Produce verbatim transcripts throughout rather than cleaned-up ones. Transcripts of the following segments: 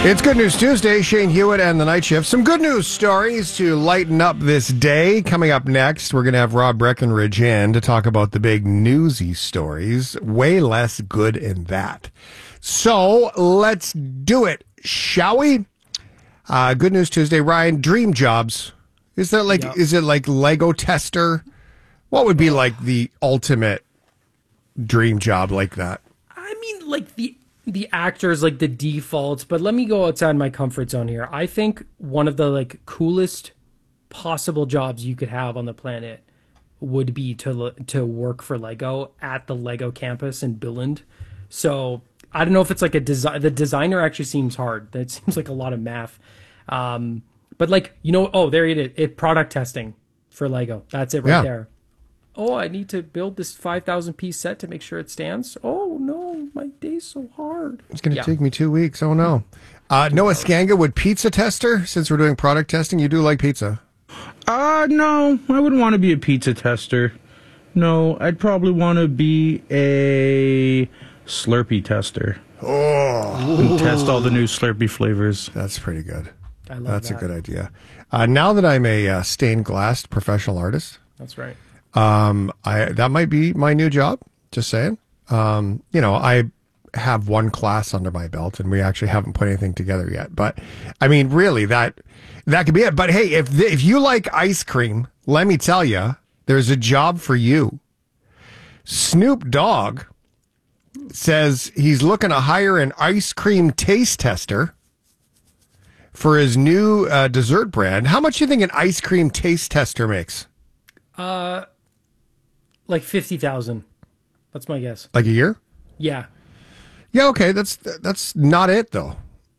It's Good News Tuesday. Shane Hewitt and the Night Shift. Some good news stories to lighten up this day. Coming up next, we're going to have Rob Breckenridge in to talk about the big newsy stories. Way less good in that. So let's do it, shall we? Uh, good News Tuesday. Ryan, dream jobs. Is that like? Yep. Is it like Lego tester? What would be like the ultimate dream job like that? I mean, like the. The actors, like the defaults, but let me go outside my comfort zone here. I think one of the like coolest possible jobs you could have on the planet would be to to work for Lego at the Lego campus in Billund. So I don't know if it's like a design. The designer actually seems hard. That seems like a lot of math. Um, but like, you know, oh, there it is. It product testing for Lego. That's it right yeah. there. Oh, I need to build this five thousand piece set to make sure it stands. Oh, no, my day's so hard. It's going to yeah. take me two weeks. Oh, no. Uh, Noah Skanga, would pizza tester, since we're doing product testing, you do like pizza? Uh, no, I wouldn't want to be a pizza tester. No, I'd probably want to be a Slurpee tester. Oh. And test all the new Slurpee flavors. That's pretty good. I love That's that. a good idea. Uh, now that I'm a uh, stained glass professional artist. That's right. Um, I that might be my new job. Just saying. Um, you know, I have one class under my belt, and we actually haven't put anything together yet. But I mean, really, that that could be it. But hey, if the, if you like ice cream, let me tell you, there's a job for you. Snoop Dogg says he's looking to hire an ice cream taste tester for his new uh, dessert brand. How much do you think an ice cream taste tester makes? Uh. Like fifty thousand. That's my guess. Like a year? Yeah. Yeah, okay. That's that's not it, though.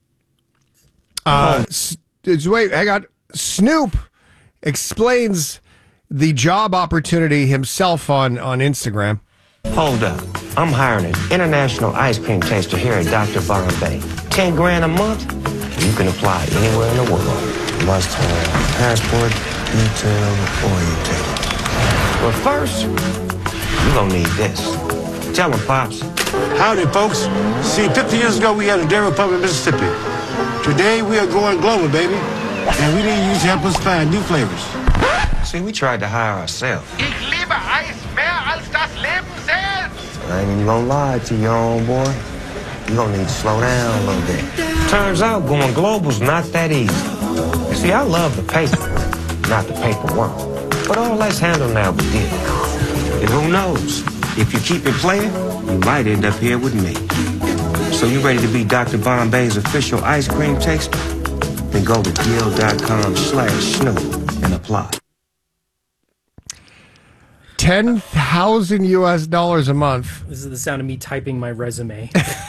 Uh, oh. Wait, hang on. Snoop explains the job opportunity himself on, on Instagram. Hold up. I'm hiring an international ice cream taster here at Doctor Bombay. Ten grand a month? You can apply anywhere in the world. Must have passport, detail, orientation. But first, you're going to need this. Tell them, Pops. Howdy, folks. See, fifty years ago, we had a Dairy Republic, Mississippi. Today, we are going global, baby. And we need you to help us find new flavors. See, we tried to hire ourselves. Ich liebe Eis mehr als das Leben selbst. I ain't even gonna lie to you, old boy. You're gonna need to slow down a little bit. Turns out going global's not that easy. You see, I love the paper, not the paperwork. But all that's handled now with deal. And who knows? If you keep it playing, you might end up here with me. So you ready to be Doctor Bombay's official ice cream taster? Then go to deal.com slash Snoop and apply. ten thousand U S dollars a month. This is the sound of me typing my resume.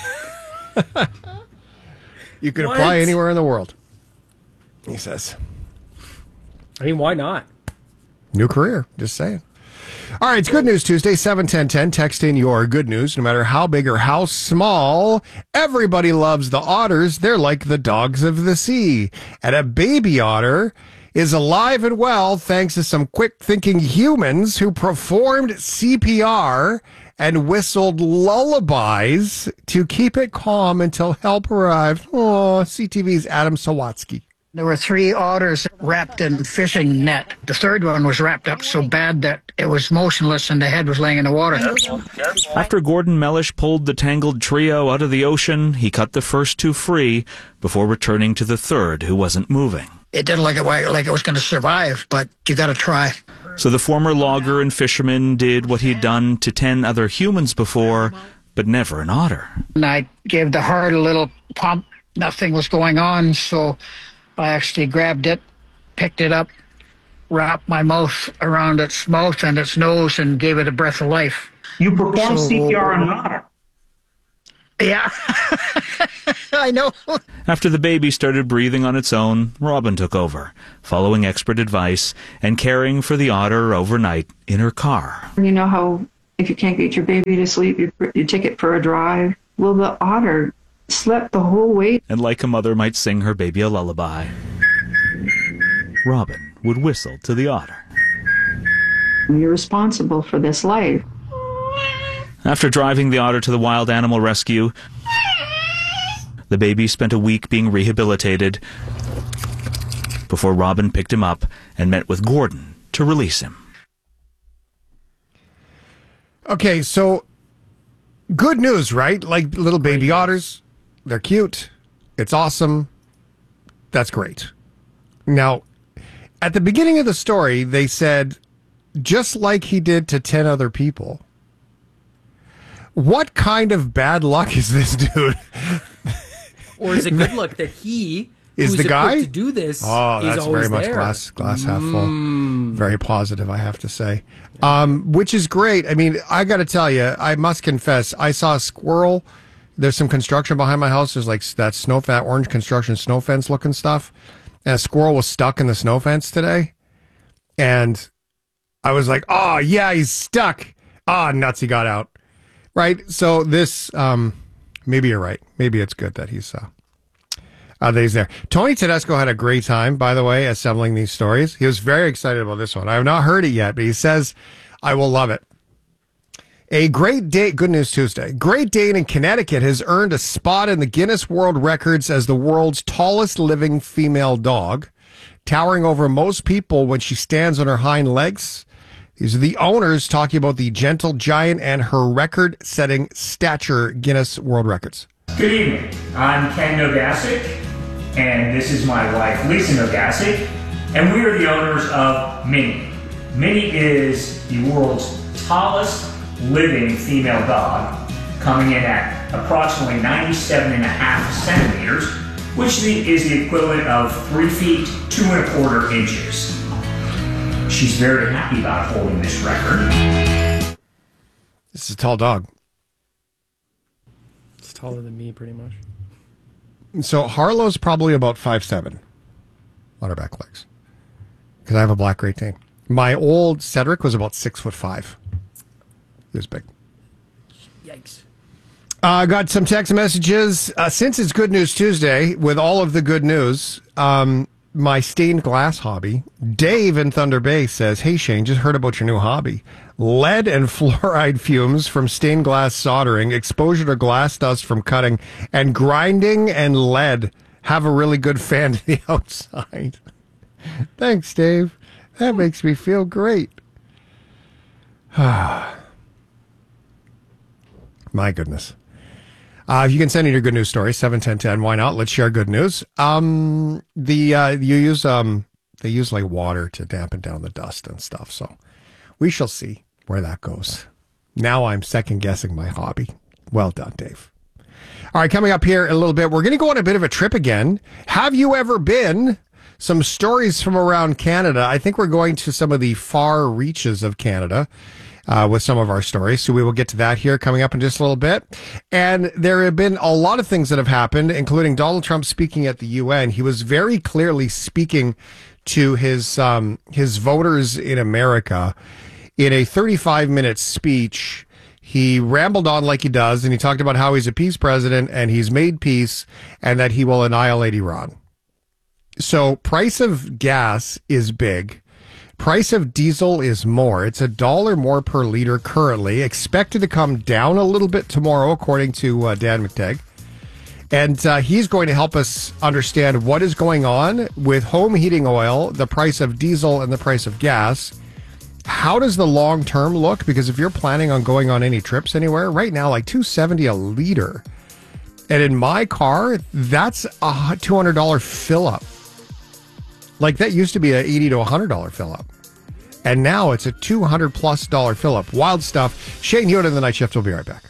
You can What? apply anywhere in the world, he says. I mean, why not? New career, just saying. All right, it's Good News Tuesday, seven ten ten. Text in your good news, no matter how big or how small. Everybody loves the otters. They're like the dogs of the sea. And a baby otter is alive and well thanks to some quick-thinking humans who performed C P R and whistled lullabies to keep it calm until help arrived. Oh, C T V's Adam Sawatsky. There were three otters wrapped in fishing net. The third one was wrapped up so bad that it was motionless and the head was laying in the water. After Gordon Mellish pulled the tangled trio out of the ocean, he cut the first two free before returning to the third, who wasn't moving. It didn't look like it was going to survive, but you got to try. So the former logger and fisherman did what he'd done to ten other humans before, but never an otter. And I gave the heart a little pump. Nothing was going on, so I actually grabbed it, picked it up, wrapped my mouth around its mouth and its nose, and gave it a breath of life. You performed So- C P R on an otter. Yeah, I know. After the baby started breathing on its own, Robin took over, following expert advice and caring for the otter overnight in her car. You know how if you can't get your baby to sleep, you, you take it for a drive? Well, the otter slept the whole way. And like a mother might sing her baby a lullaby, Robin would whistle to the otter. You're responsible for this life. After driving the otter to the wild animal rescue, The baby spent a week being rehabilitated before Robin picked him up and met with Gordon to release him. Okay, so good news, right? Like little baby otters, they're cute. It's awesome. That's great. Now, at the beginning of the story, they said, just like he did to ten other people. What kind of bad luck is this dude? Or is it good luck that he is who's the guy to do this? Oh, is that's always very much there. glass glass half full. Mm. Very positive, I have to say. Um, which is great. I mean, I got to tell you, I must confess, I saw a squirrel. There's some construction behind my house. There's like that snow fence, orange construction snow fence looking stuff, and a squirrel was stuck in the snow fence today, and I was like, "Oh yeah, he's stuck." Ah, oh, nuts, he got out. Right. So this, um, maybe you're right. Maybe it's good that he's. Uh, Uh, that he's there. Tony Tedesco had a great time, by the way, assembling these stories. He was very excited about this one. I have not heard it yet, but he says, I will love it. A great date, Good News Tuesday. Great Dane in Connecticut has earned a spot in the Guinness World Records as the world's tallest living female dog, towering over most people when she stands on her hind legs. These are the owners talking about the gentle giant and her record-setting stature Guinness World Records. Good evening. I'm Ken Nogasic, and this is my wife, Lisa Nogasic, and we are the owners of Minnie. Minnie is the world's tallest living female dog, coming in at approximately ninety-seven and a half centimeters, which is the equivalent of three feet, two and a quarter inches. She's very happy about holding this record. This is a tall dog. Taller than me, pretty much. So Harlow's probably about five seven on her back legs, because I have a black Great Dane. My old Cedric was about six foot five. He was big. Yikes. I uh, got some text messages. Uh, since it's Good News Tuesday, with all of the good news, um, my stained glass hobby, Dave in Thunder Bay says, hey Shane, just heard about your new hobby. Lead and fluoride fumes from stained glass soldering, exposure to glass dust from cutting, and grinding and lead have a really good fan to the outside. Thanks, Dave. That makes me feel great. My goodness. Uh, you can send in your good news story, seven ten ten. Why not? Let's share good news. Um, the uh, you use um, they use like water to dampen down the dust and stuff. So we shall see where that goes. Now I'm second guessing my hobby. Well done, Dave. All right, coming up here in a little bit, we're going to go on a bit of a trip again. Have you ever been? Some stories from around Canada. I think we're going to some of the far reaches of Canada. Uh, with some of our stories. So we will get to that here coming up in just a little bit. And there have been a lot of things that have happened, including Donald Trump speaking at the U N. He was very clearly speaking to his um, his voters in America in a thirty-five minute speech. He rambled on like he does, and he talked about how he's a peace president and he's made peace and that he will annihilate Iran. So price of gas is big. Price of diesel is more. It's a dollar more per liter currently, expected to come down a little bit tomorrow, according to uh, Dan McTagg. And uh, he's going to help us understand what is going on with home heating oil, the price of diesel, and the price of gas. How does the long term look? Because if you're planning on going on any trips anywhere, right now, like two seventy a liter. And in my car, that's a two hundred dollars fill up. Like that used to be an eighty to one hundred dollars fill up. And now it's a two hundred plus dollar fill up. Wild stuff. Shane Hewitt in the night shift. We'll be right back.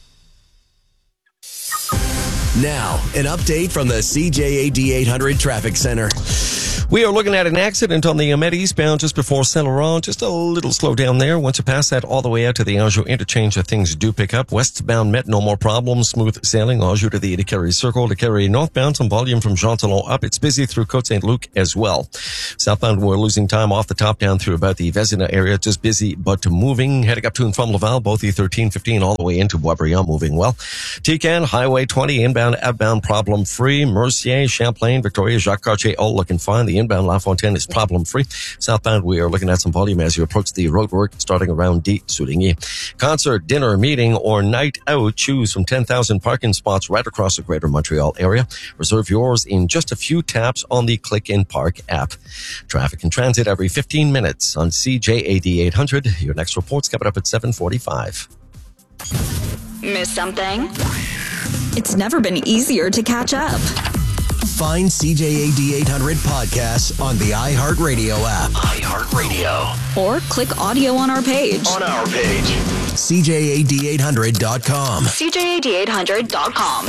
Now, an update from the C J A D eight hundred Traffic Center. We are looking at an accident on the Met eastbound just before Saint Laurent. Just a little slow down there. Once you pass that all the way out to the Anjou interchange, things do pick up. Westbound Met, no more problems. Smooth sailing. Anjou to the Decarie Circle. Decarie northbound, some volume from Jean Talon up. It's busy through Côte Saint-Luc as well. Southbound, we're losing time off the top down through about the Vézina area. Just busy, but moving. Heading up to and from Laval, both the thirteen fifteen all the way into Boisbriand, moving well. Tican, Highway twenty, inbound, outbound, problem free. Mercier, Champlain, Victoria, Jacques Cartier, all looking fine. The the inbound LaFontaine is problem-free. Southbound, we are looking at some volume as you approach the roadwork starting around D. Souligny. Concert, dinner, meeting, or night out, choose from ten thousand parking spots right across the greater Montreal area. Reserve yours in just a few taps on the Click and Park app. Traffic and transit every fifteen minutes on C J A D eight hundred. Your next report's coming up at seven forty-five. Miss something? It's never been easier to catch up. Find C J A D eight hundred podcasts on the iHeartRadio app. iHeartRadio. Or click audio on our page. On our page. C J A D eight hundred dot com. C J A D eight hundred dot com.